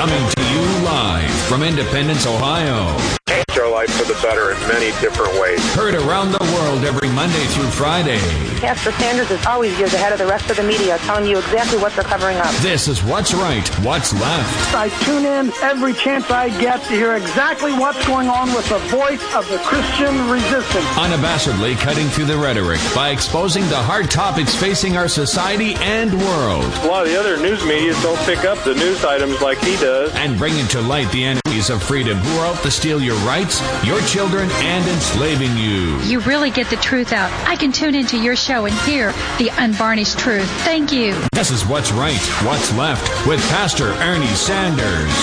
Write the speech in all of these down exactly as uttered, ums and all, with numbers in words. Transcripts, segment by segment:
Coming to you live from Independence, Ohio. Change our life for the better in many different ways. Heard around the world every Monday through Friday. Pastor Sanders is always years ahead of the rest of the media, telling you exactly what they're covering up. This is What's Right, What's Left. I tune in every chance I get to hear exactly what's going on with the voice of the Christian resistance. Unabashedly cutting through the rhetoric by exposing the hard topics facing our society and world. A lot of the other news media don't pick up the news items like he does. And bringing to light the enemies of freedom who are out to steal your rights, your children, and enslaving you. You really get the truth out. I can tune into your show and hear the unvarnished truth. Thank you. This is What's Right, What's Left with Pastor Ernie Sanders.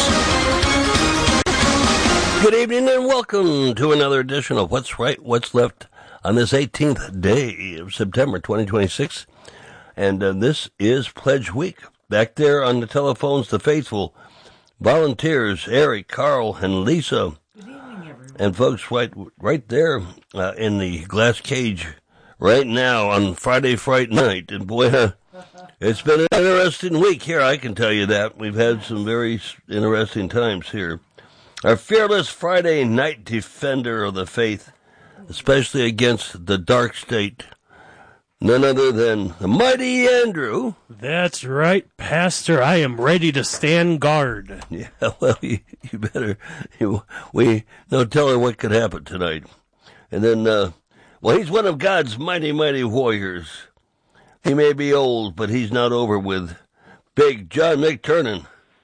Good evening and welcome to another edition of What's Right, What's Left on this eighteenth day of September twenty twenty-six. And uh, this is Pledge Week. Back there on the telephones, the faithful volunteers, Eric, Carl, and Lisa. Good evening, everyone. And folks, right, right there uh, in the glass cage right now on Friday Fright Night. And boy, uh, it's been an interesting week here, I can tell you that. We've had some very interesting times here. Our fearless Friday night defender of the faith, especially against the dark state, none other than the mighty Andrew. That's right, Pastor. I am ready to stand guard. Yeah, well, you, you better. You, we don't tell her what could happen tonight. And then, uh, well, he's one of God's mighty, mighty warriors. He may be old, but he's not over with. Big John McTurnan.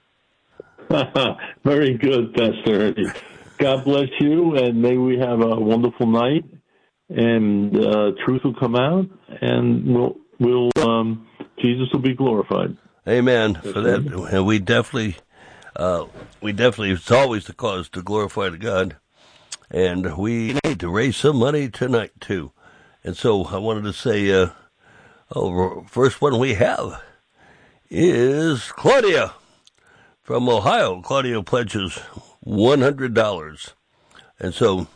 Very good, Pastor. God bless you, and may we have a wonderful night. And uh, truth will come out, and we'll, we'll um, Jesus will be glorified. Amen for that. And we definitely, uh, we definitely, it's always the cause to glorify to God. And we need to raise some money tonight, too. And so I wanted to say, uh, oh, first one we have is Claudia from Ohio. Claudia pledges one hundred dollars. And so,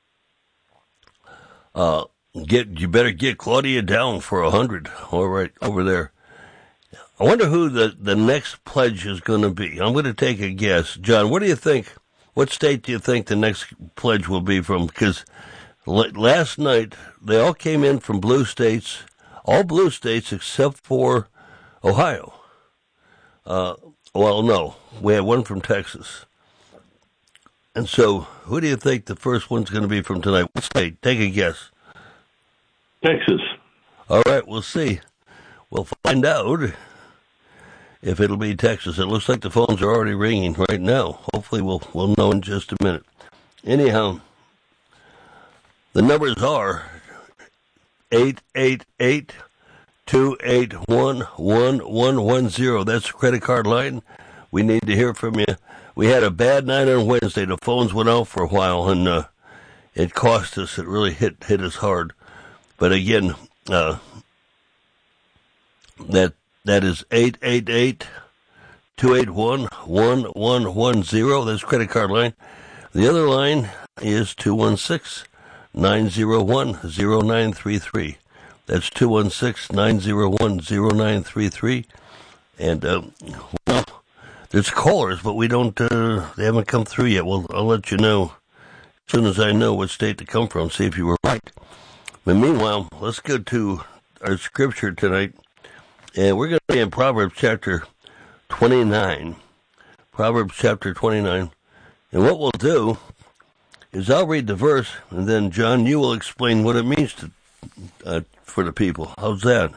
uh, get, you better get Claudia down for a hundred. All right, over there. I wonder who the, the next pledge is going to be. I'm going to take a guess. John, what do you think? What state do you think the next pledge will be from? Because last night, they all came in from blue states, all blue states except for Ohio. Uh, well, no, we had one from Texas. And so, who do you think the first one's going to be from tonight? What state? Take a guess. Texas. All right, we'll see. We'll find out if it'll be Texas. It looks like the phones are already ringing right now. Hopefully we'll we'll know in just a minute. Anyhow, the numbers are eight eight eight, two eight one, one one one zero. That's the credit card line. We need to hear from you. We had a bad night on Wednesday. The phones went out for a while, and uh, it cost us. It really hit hit us hard. But again, uh, that That is eight eight eight, two eight one, one one one zero. That's credit card line. The other line is two one six, nine zero one, zero nine three three. That's two one six, nine zero one, zero nine three three. And, uh, well, there's callers, but we don't, uh, they haven't come through yet. Well, I'll let you know as soon as I know what state to come from, see if you were right. But meanwhile, let's go to our scripture tonight. And we're going to be in Proverbs chapter twenty-nine. Proverbs chapter twenty-nine. And what we'll do is I'll read the verse, and then, John, you will explain what it means to uh, for the people. How's that?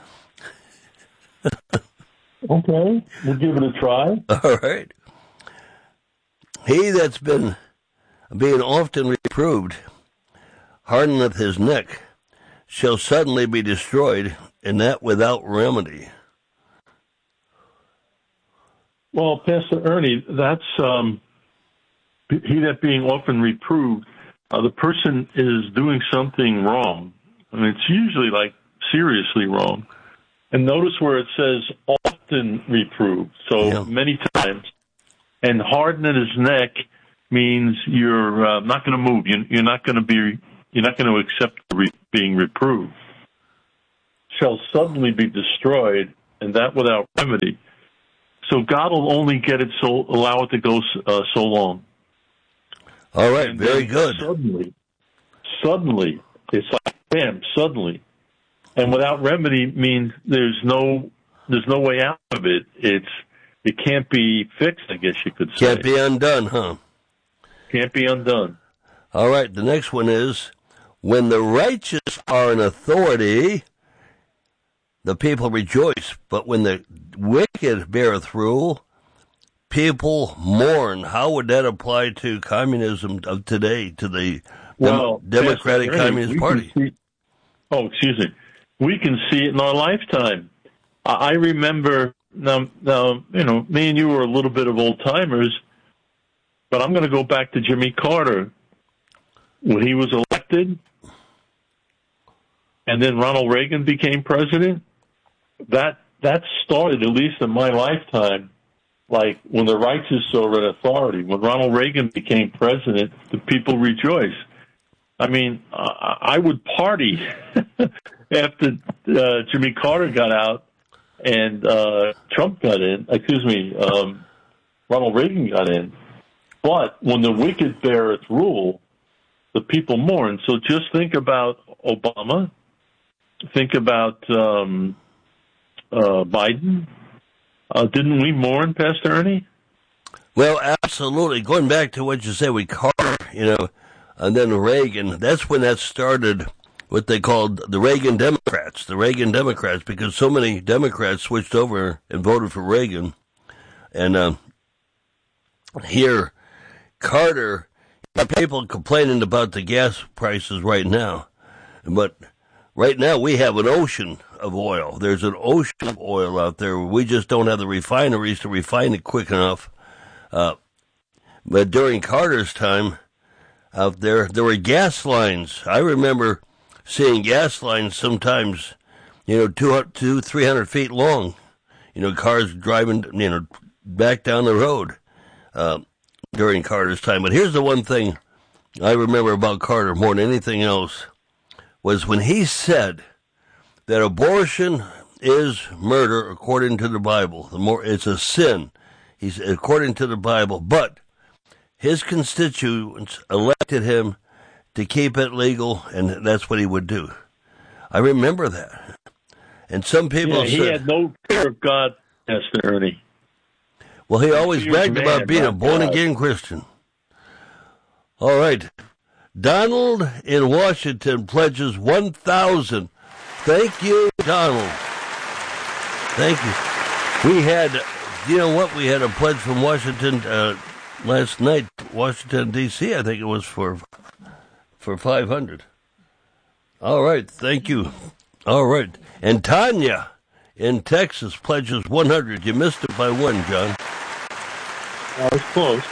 Okay, we'll give it a try. All right. He that's been being often reproved hardeneth his neck, shall suddenly be destroyed, and that without remedy. Well, Pastor Ernie, that's um, he that being often reproved, uh, the person is doing something wrong. I mean, it's usually like seriously wrong. And notice where it says often reproved, so yeah. Many times. And harden his neck means you're uh, not going to move. You, you're not going to be. You're not going to accept re- being reproved. Shall suddenly be destroyed, and that without remedy. So God will only get it so allow it to go uh, so long. All right, and very good. Suddenly, suddenly, it's like bam, suddenly, and without remedy means there's no there's no way out of it. It's it can't be fixed, I guess you could say. Can't be undone, huh? Can't be undone. All right, the next one is, when the righteous are in authority, the people rejoice, but when the wicked beareth rule, people mourn. How would that apply to communism of today, to the well, Dem- Democratic Pastor, Communist Party? See, oh, excuse me. We can see it in our lifetime. I remember, now, now, you know, me and you were a little bit of old-timers, but I'm going to go back to Jimmy Carter. When he was elected, and then Ronald Reagan became president, that that started, at least in my lifetime, like when the righteous are in authority. When Ronald Reagan became president, the people rejoiced. I mean, I, I would party after uh, Jimmy Carter got out and uh, Trump got in, excuse me, um, Ronald Reagan got in. But when the wicked beareth rule, the people mourn. So just think about Obama. Think about um, uh, Biden. Uh, didn't we mourn, Pastor Ernie? Well, absolutely. Going back to what you said with Carter, you know, and then Reagan, that's when that started, what they called the Reagan Democrats, the Reagan Democrats, because so many Democrats switched over and voted for Reagan. And uh, here, Carter, people complaining about the gas prices right now, but right now we have an ocean of oil. There's an ocean of oil out there. We just don't have the refineries to refine it quick enough. Uh, but during Carter's time out there, there were gas lines. I remember seeing gas lines sometimes, you know, two, two, three hundred feet long. You know, cars driving, you know, back down the road uh, during Carter's time. But here's the one thing I remember about Carter more than anything else, was when he said that abortion is murder according to the Bible. The more it's a sin, he's according to the Bible. But his constituents elected him to keep it legal, and that's what he would do. I remember that. And some people yeah, he said, had no fear of God, Pastor Ernie. Well, he always bragged man, about being a born-again Christian. All right. Donald in Washington pledges one thousand. Thank you, Donald. Thank you. We had, you know what, we had a pledge from Washington uh, last night, Washington, D C, I think it was for for five hundred. All right, thank you. All right. And Tanya in Texas pledges one hundred. You missed it by one, John. I was close.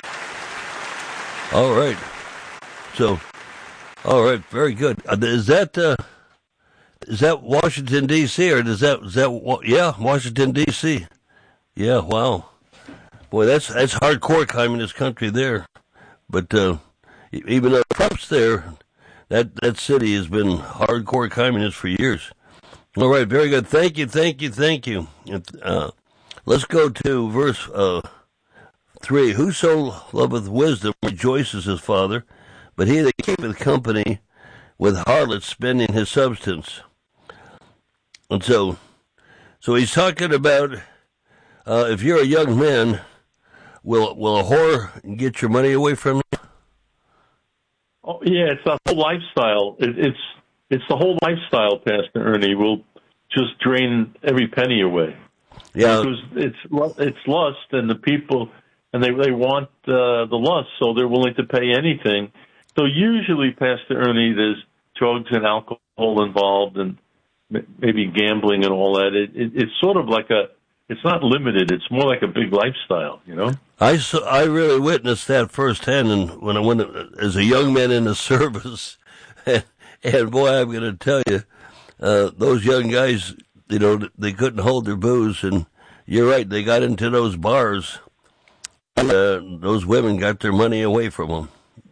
All right. So, all right, very good. Uh, is that uh, is that Washington D C or does that is that yeah Washington D C? Yeah, wow, boy, that's that's hardcore communist country there. But uh, even though Trump's there, that that city has been hardcore communist for years. All right, very good. Thank you, thank you, thank you. Uh, let's go to verse uh, three. Whoso loveth wisdom rejoices his father, but he that keepeth company with harlots spending his substance. And so, so he's talking about uh, if you're a young man, will will a whore get your money away from you? Oh, yeah, it's the whole lifestyle. It, it's it's the whole lifestyle, Pastor Ernie. Will just drain every penny away. Yeah, because it's it's lust, and the people and they they want uh, the lust, so they're willing to pay anything. So usually, Pastor Ernie, there's drugs and alcohol involved, and maybe gambling and all that. It, it, it's sort of like a, it's not limited. It's more like a big lifestyle, you know? I, saw, I really witnessed that firsthand and when I went as a young man in the service. And, and boy, I'm going to tell you, uh, those young guys, you know, they couldn't hold their booze. And you're right, they got into those bars. Uh, those women got their money away from them.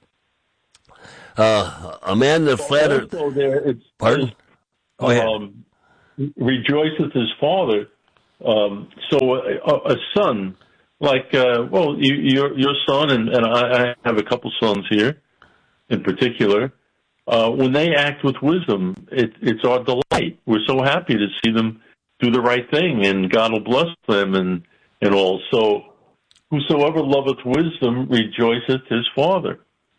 Uh, a man that flattered. Also there, it's, Pardon? Go ahead. Um, rejoiceth his father. Um, so a, a son, like, uh, well, you, your your son, and, and I, I have a couple sons here in particular, uh, when they act with wisdom, it, it's our delight. We're so happy to see them do the right thing, and God will bless them and, and all. So whosoever loveth wisdom rejoiceth his father.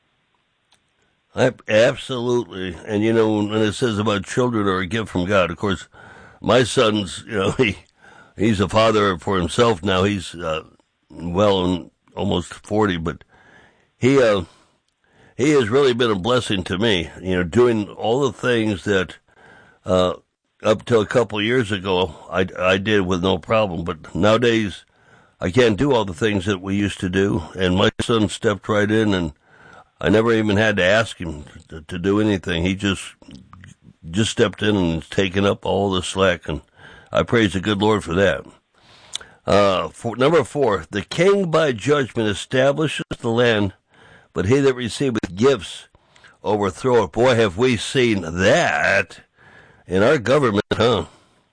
I, absolutely. And, you know, when it says about children are a gift from God, of course, my son's, you know, he he's a father for himself now. He's, uh, well, almost forty, but he, uh, he has really been a blessing to me, you know, doing all the things that, uh, up till a couple of years ago, I, I did with no problem. But nowadays, I can't do all the things that we used to do. And my son stepped right in, and I never even had to ask him to, to do anything. He just just stepped in and taken up all the slack, and I praise the good Lord for that. Uh, for, number four, the king by judgment establishes the land, but he that receiveth gifts overthroweth. Boy, have we seen that in our government, huh?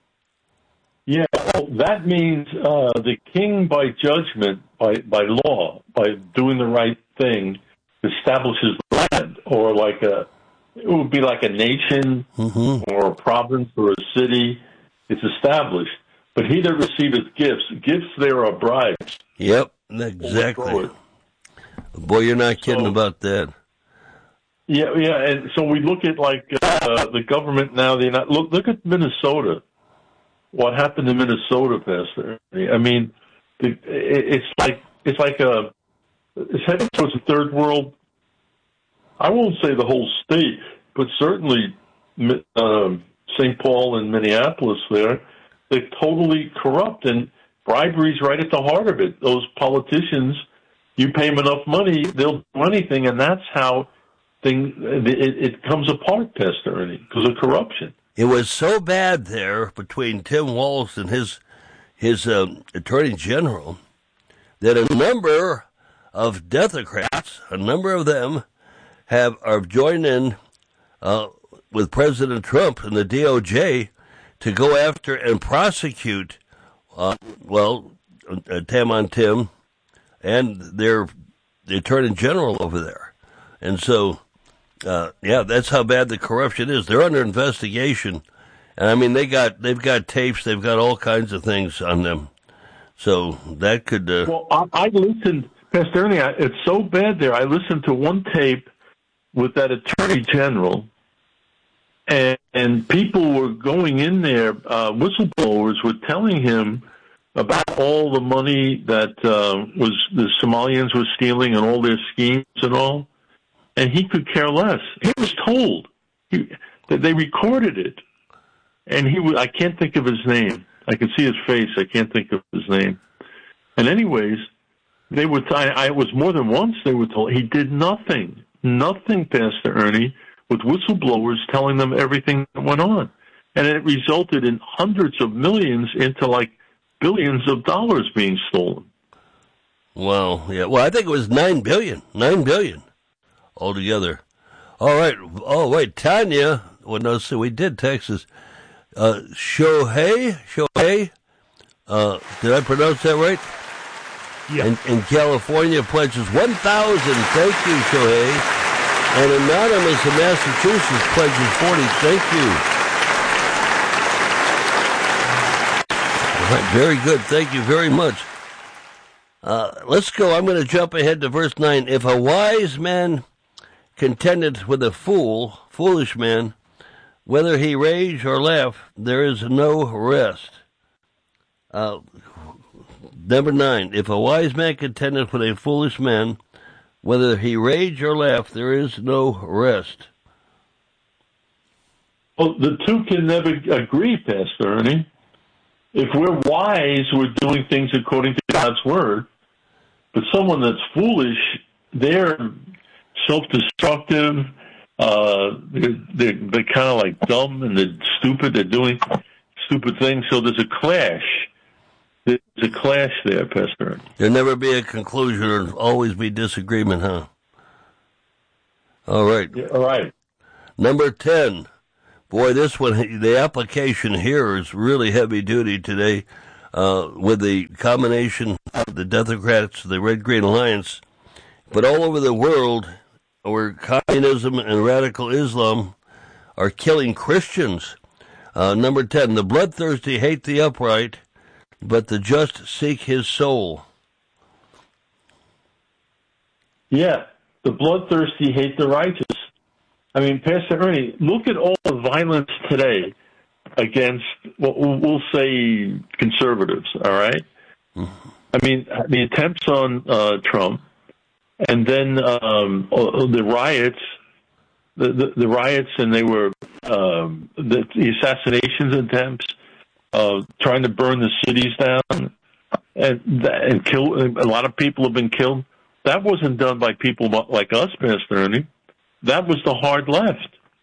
Yeah, well, that means uh, the king by judgment, by, by law, by doing the right thing, establishes land, or like a, it would be like a nation, mm-hmm. or a province or a city. It's established. But he that receiveth gifts, gifts there are bribes. Yep, exactly. Boy, you're not kidding so, about that. Yeah, yeah, and so we look at like uh, the government now. They not look. Look at Minnesota. What happened in Minnesota, Pastor? I mean, it, it's like it's like a it's heading towards a third world. I won't say the whole state, but certainly um, Saint Paul and Minneapolis. There, they're totally corrupt, and bribery's right at the heart of it. Those politicians, you pay them enough money, they'll do anything, and that's how. Thing it, it comes apart, Pastor Ernie, because of corruption. It was so bad there between Tim Walz and his his um, attorney general that a number of Democrats, a number of them, have are joined in uh, with President Trump and the D O J to go after and prosecute, uh, well, uh, Tam on Tim and their the attorney general over there, and so. Uh, yeah, that's how bad the corruption is. They're under investigation, and I mean they got they've got tapes, they've got all kinds of things on them. So that could. Uh... Well, I, I listened, Pastor Ernie. I, it's so bad there. I listened to one tape with that attorney general, and, and people were going in there. Uh, whistleblowers were telling him about all the money that uh, was the Somalians were stealing and all their schemes and all. And he could care less. He was told he, that they recorded it, and he I can't think of his name. I can see his face. I can't think of his name. And anyways, they were. I, I was more than once. They were told he did nothing, nothing, Pastor Ernie, with whistleblowers telling them everything that went on, and it resulted in hundreds of millions into like billions of dollars being stolen. Wow. Yeah. Well, I think it was nine billion. Nine billion. Altogether. All right. Oh, wait. Tanya. Well, no, so we did Texas. Uh, Shohei. Shohei. Uh, did I pronounce that right? Yeah. In, in California pledges one thousand. Thank you, Shohei. And Anonymous in Massachusetts pledges forty. Thank you. All right. Very good. Thank you very much. Uh, let's go. I'm going to jump ahead to verse nine. If a wise man contendeth with a fool, foolish man, whether he rage or laugh, there is no rest. Uh, number nine, if a wise man contendeth with a foolish man, whether he rage or laugh, there is no rest. Well, the two can never agree, Pastor Ernie. If we're wise, we're doing things according to God's word. But someone that's foolish, they're self-destructive, uh, they're, they're, they're kind of like dumb and they're stupid, they're doing stupid things, so there's a clash. There's a clash there, Pastor. There'll never be a conclusion, there'll always be disagreement, huh? All right. Yeah, all right. Number ten. Boy, this one, the application here is really heavy duty today. uh, with the combination of the Democrats, the Red Green Alliance, but all over the world where communism and radical Islam are killing Christians. Uh, number ten, the bloodthirsty hate the upright, but the just seek his soul. Yeah, the bloodthirsty hate the righteous. I mean, Pastor Ernie, look at all the violence today against, well, we'll say, conservatives, all right? Mm-hmm. I mean, the attempts on uh, Trump, and then um, the riots, the, the, the riots, and they were um, the, the assassinations attempts, uh, trying to burn the cities down, and, and kill, a lot of people have been killed. That wasn't done by people like us, Pastor Ernie. That was the hard left.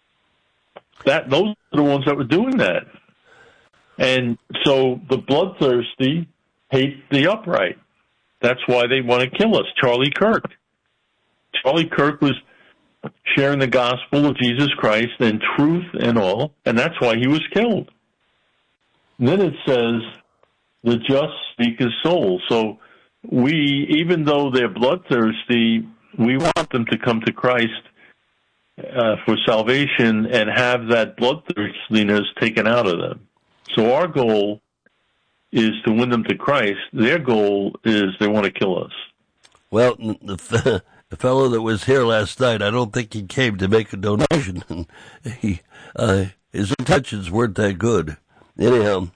That those are the ones that were doing that. And so the bloodthirsty hate the upright. That's why they want to kill us. Charlie Kirk. Charlie Kirk was sharing the gospel of Jesus Christ and truth and all, and that's why he was killed. And then it says, the just seek his soul. So we, even though they're bloodthirsty, we want them to come to Christ uh, for salvation and have that bloodthirstiness taken out of them. So our goal is to win them to Christ. Their goal is they want to kill us. Well, the, the fellow that was here last night, I don't think he came to make a donation. he, uh, his intentions weren't that good. Anyhow,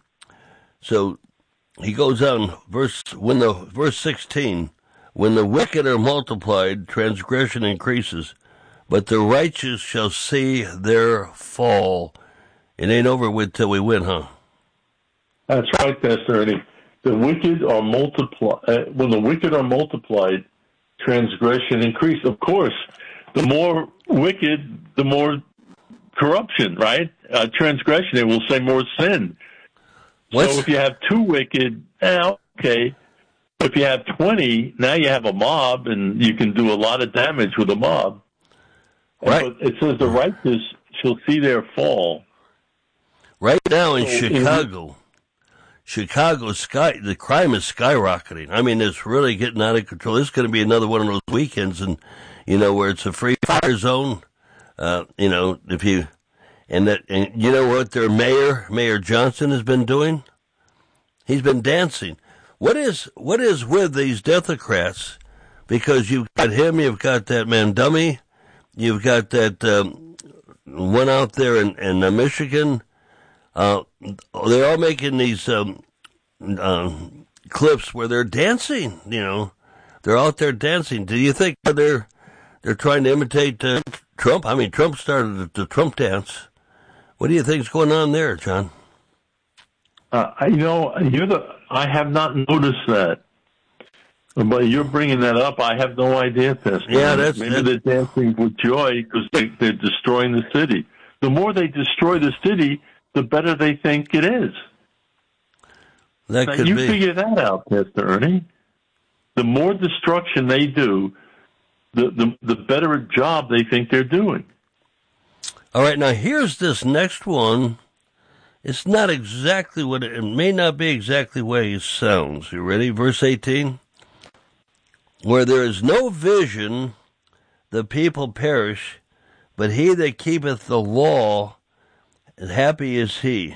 so he goes on, verse when the verse sixteen, when the wicked are multiplied, transgression increases, but the righteous shall see their fall. It ain't over with till we win, huh? That's right, Pastor Ernie. The wicked are multiplied. Uh, when the wicked are multiplied, transgression increases. Of course, the more wicked, the more corruption, right? Uh, transgression, it will say more sin. What's... So if you have two wicked, eh, okay. If you have twenty, now you have a mob, and you can do a lot of damage with a mob. Right. And it says the righteous shall see their fall. Right now in so, Chicago, in... Chicago, sky the crime is skyrocketing. I mean, it's really getting out of control. This is going to be another one of those weekends, and you know, where it's a free fire zone. Uh, you know, if you and that, and you know what their mayor, Mayor Johnson, has been doing? He's been dancing. What is what is with these Democrats? Because you've got him, you've got that man Dummy, you've got that um, one out there in, in uh, Michigan. Uh, they're all making these um, uh, clips where they're dancing. You know, they're out there dancing. Do you think they're they're trying to imitate uh, Trump? I mean, Trump started the, the Trump dance. What do you think's going on there, John? Uh, you know, you're the. I have not noticed that, but you're bringing that up. I have no idea, Pastor. Yeah, that's maybe that's... they're dancing with joy because they, they're destroying the city. The more they destroy the city, the better they think it is. That now, could you be. figure that out, Pastor Ernie. The more destruction they do, the, the the better a job they think they're doing. All right, now here's this next one. It's not exactly what it, it may not be exactly the way it sounds. You ready? Verse eighteen. Where there is no vision, the people perish, but he that keepeth the law, happy is he.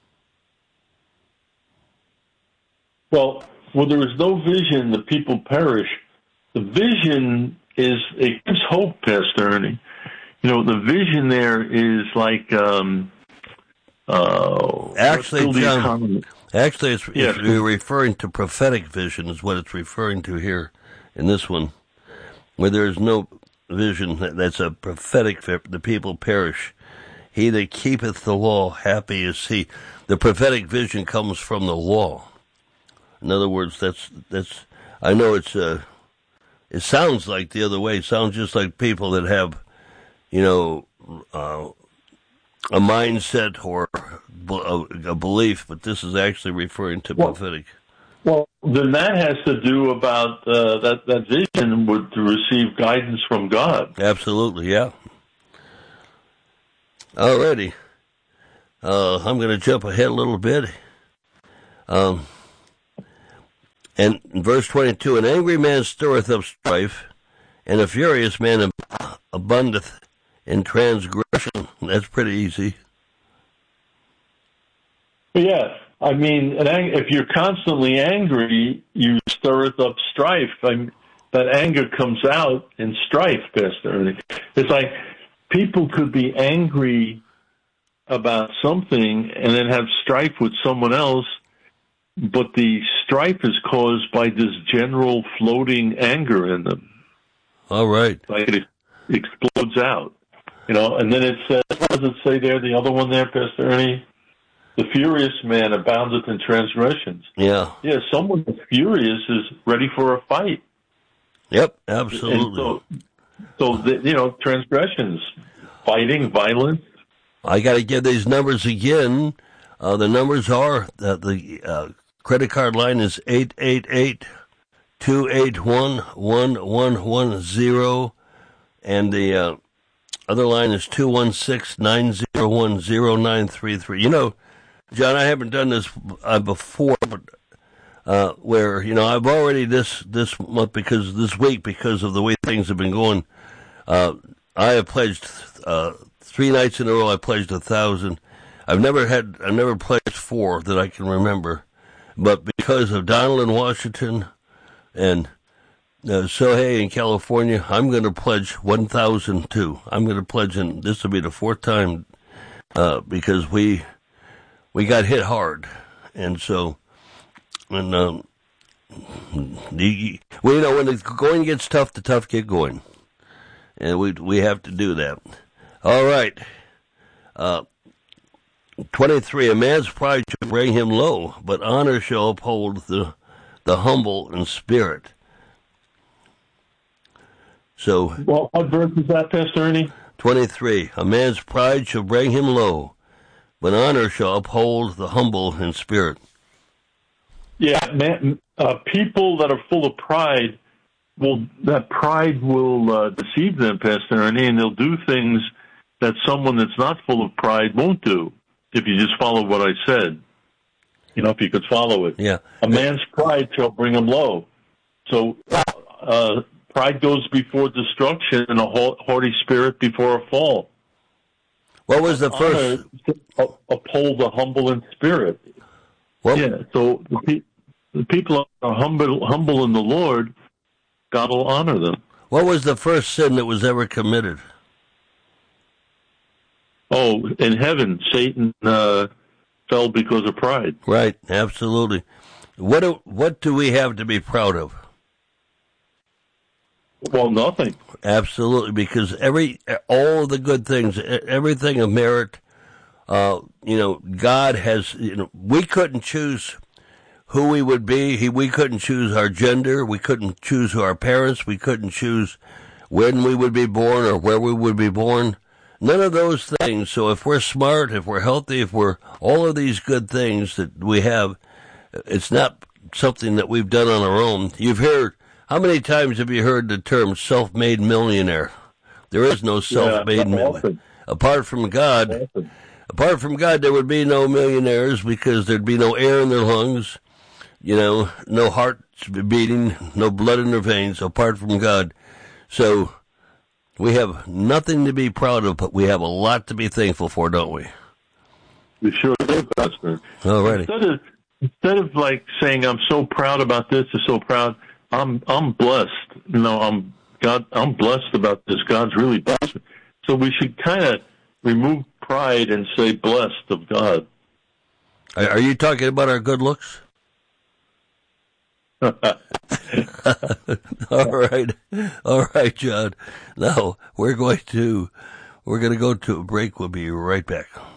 Well, where there is no vision, the people perish. The vision is, it gives hope, Pastor Ernie. You know, the vision there is like, um, uh, actually, John, actually, it's, yes. it's referring to prophetic vision is what it's referring to here in this one. Where there is no vision, that's a prophetic, the people perish. He that keepeth the law, happy is he. The prophetic vision comes from the law. In other words, that's that's. I know it's uh, it sounds like the other way. It sounds just like people that have, you know, uh, a mindset or a, a belief, but this is actually referring to well, prophetic. Well, then that has to do about uh, that that vision would to receive guidance from God. Absolutely, yeah. Alrighty, uh, I'm going to jump ahead a little bit. Um, And in verse twenty-two, an angry man stirreth up strife, and a furious man abundeth in transgression. That's pretty easy. Yeah, I mean, if you're constantly angry, you stirreth up strife. I mean, that anger comes out in strife, Pastor. It's like people could be angry about something and then have strife with someone else, but the strife is caused by this general floating anger in them. All right. Like it explodes out. You know, and then it says, what does it say there, the other one there, Pastor Ernie? The furious man aboundeth in transgressions. Yeah. Yeah, someone that's furious is ready for a fight. Yep, absolutely. And so, so the, you know, transgressions, fighting, violence. I got to give these numbers again. Uh, the numbers are, uh, the uh, credit card line is eight eight eight, two eight one, one one one zero, and the uh, other line is two one six, nine zero one, zero nine three three. You know, John, I haven't done this uh, before, but uh, where, you know, I've already this, this month, because this week, because of the way things have been going, uh, I have pledged uh, three nights in a row. I pledged a thousand. I've never had, I've never pledged four that I can remember, but because of Donald in Washington and uh, Sohei in California, I'm going to pledge one thousand too. I'm going to pledge, and this will be the fourth time uh, because we we got hit hard, and so and um, the, well, you know, when the going gets tough, the tough get going, and we we have to do that. All right. Uh, twenty-three, a man's pride shall bring him low, but honor shall uphold the the humble in spirit. So, well, what verse is that, Pastor Ernie? twenty-three, a man's pride shall bring him low, but honor shall uphold the humble in spirit. Yeah, man, uh, people that are full of pride, will that pride will uh, deceive them, Pastor Ernie, and they'll do things that someone that's not full of pride won't do. If you just follow what I said, you know, if you could follow it. Yeah. A man's pride shall bring him low. So uh, pride goes before destruction, and a haughty spirit before a fall. What was the first? Honor, uphold the humble in spirit. What? Yeah, so the, pe- the people are humble, humble in the Lord, God will honor them. What was the first sin that was ever committed? Oh, in heaven, Satan uh, fell because of pride. Right, absolutely. What do, what do we have to be proud of? Well, nothing. Absolutely, because every all of the good things, everything of merit, uh, you know, God has. You know, we couldn't choose who we would be. He, we couldn't choose our gender. We couldn't choose who our parents. We couldn't choose when we would be born or where we would be born. None of those things. So if we're smart, if we're healthy, if we're all of these good things that we have, it's not something that we've done on our own. You've heard, how many times have you heard the term self-made millionaire? There is no self-made yeah, millionaire. Apart from God, often. apart from God, there would be no millionaires because there'd be no air in their lungs, you know, no hearts beating, no blood in their veins, apart from God. So we have nothing to be proud of, but we have a lot to be thankful for, don't we? We sure do, Pastor. All righty. Instead of, instead of like saying, I'm so proud about this, or so proud, I'm I'm blessed. You know, I'm God. I'm blessed about this. God's really blessed me. So we should kind of remove pride and say, blessed of God. Are you talking about our good looks? All right, all right, John. Now we're going to we're going to go to a break. We'll be right back.